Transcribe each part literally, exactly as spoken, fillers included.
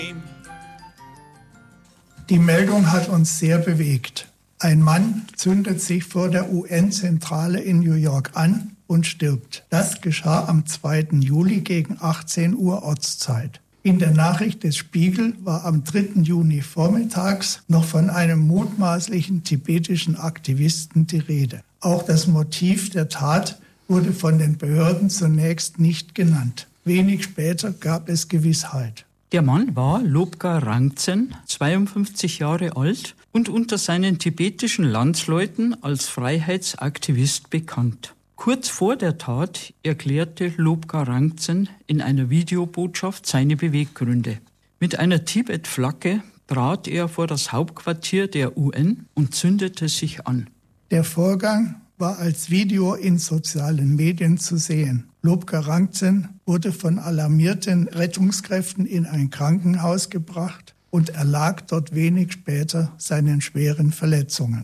Die Meldung hat uns sehr bewegt. Ein Mann zündet sich vor der U N-Zentrale in New York an und stirbt. Das geschah am zweiten Juli gegen achtzehn Uhr Ortszeit. In der Nachricht des Spiegel war am dritten Juni vormittags noch von einem mutmaßlichen tibetischen Aktivisten die Rede. Auch das Motiv der Tat wurde von den Behörden zunächst nicht genannt. Wenig später gab es Gewissheit. Der Mann war Lobkar Rangtsen, zweiundfünfzig Jahre alt und unter seinen tibetischen Landsleuten als Freiheitsaktivist bekannt. Kurz vor der Tat erklärte Lobkar Rangtsen in einer Videobotschaft seine Beweggründe. Mit einer Tibet-Flagge trat er vor das Hauptquartier der U N und zündete sich an. Der Vorgang war als Video in sozialen Medien zu sehen. Lobkar Rangtsen wurde von alarmierten Rettungskräften in ein Krankenhaus gebracht und erlag dort wenig später seinen schweren Verletzungen.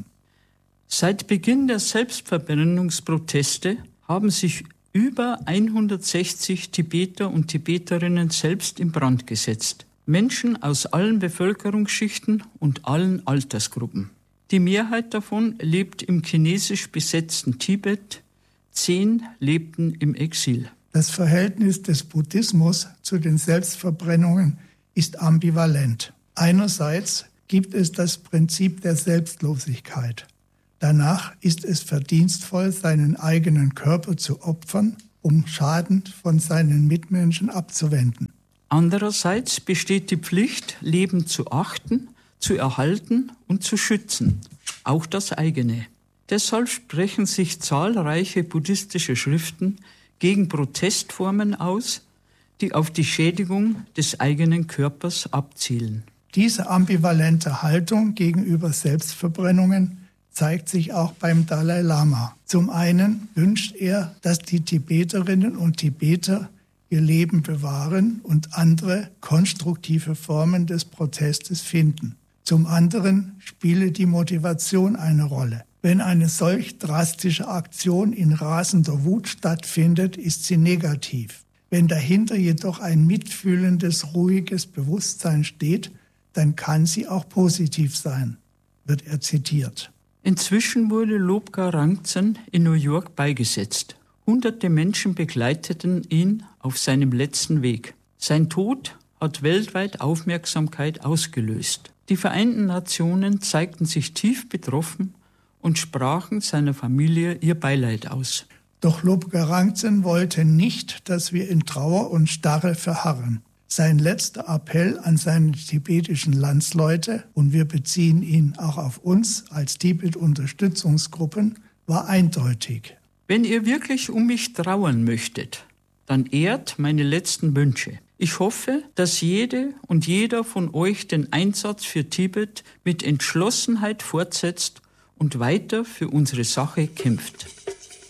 Seit Beginn der Selbstverbrennungsproteste haben sich über hundertsechzig Tibeter und Tibeterinnen selbst in Brand gesetzt. Menschen aus allen Bevölkerungsschichten und allen Altersgruppen. Die Mehrheit davon lebt im chinesisch besetzten Tibet, zehn lebten im Exil. Das Verhältnis des Buddhismus zu den Selbstverbrennungen ist ambivalent. Einerseits gibt es das Prinzip der Selbstlosigkeit. Danach ist es verdienstvoll, seinen eigenen Körper zu opfern, um Schaden von seinen Mitmenschen abzuwenden. Andererseits besteht die Pflicht, Leben zu achten, zu erhalten und zu schützen, auch das eigene. Deshalb sprechen sich zahlreiche buddhistische Schriften gegen Protestformen aus, die auf die Schädigung des eigenen Körpers abzielen. Diese ambivalente Haltung gegenüber Selbstverbrennungen zeigt sich auch beim Dalai Lama. Zum einen wünscht er, dass die Tibeterinnen und Tibeter ihr Leben bewahren und andere konstruktive Formen des Protestes finden. Zum anderen spiele die Motivation eine Rolle. Wenn eine solch drastische Aktion in rasender Wut stattfindet, ist sie negativ. Wenn dahinter jedoch ein mitfühlendes, ruhiges Bewusstsein steht, dann kann sie auch positiv sein, wird er zitiert. Inzwischen wurde Lobkar Rangtsen in New York beigesetzt. Hunderte Menschen begleiteten ihn auf seinem letzten Weg. Sein Tod hat weltweit Aufmerksamkeit ausgelöst. Die Vereinten Nationen zeigten sich tief betroffen und sprachen seiner Familie ihr Beileid aus. Doch Lobkar Rangtsen wollte nicht, dass wir in Trauer und Starre verharren. Sein letzter Appell an seine tibetischen Landsleute, und wir beziehen ihn auch auf uns als Tibet-Unterstützungsgruppen, war eindeutig. Wenn ihr wirklich um mich trauern möchtet, dann ehrt meine letzten Wünsche. Ich hoffe, dass jede und jeder von euch den Einsatz für Tibet mit Entschlossenheit fortsetzt und weiter für unsere Sache kämpft.